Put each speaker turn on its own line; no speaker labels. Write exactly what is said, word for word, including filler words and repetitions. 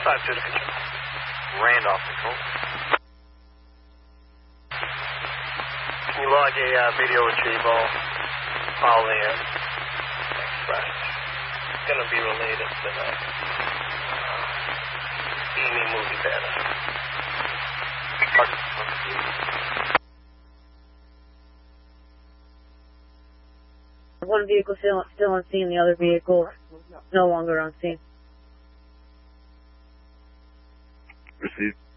five two to control.
Randolph control.
Can you log a uh, video retrieval? All in. Express. It's going to be related to the uh, E M E movie banner.
One vehicle still, still on scene, the other vehicle no longer on scene.
Received.